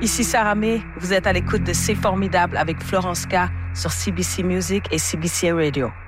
Ici Sarah May, vous êtes à l'écoute de C'est formidable avec Florence K sur CBC Music et CBC Radio.